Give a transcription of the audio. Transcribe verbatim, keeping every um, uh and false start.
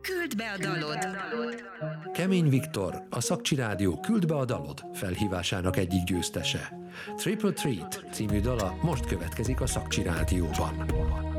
Küld be a dalod! Kemény Viktor, a Szakcsi Rádió Küld be a dalod felhívásának egyik győztese. Triple Treat című dala most következik a Szakcsi Rádióban.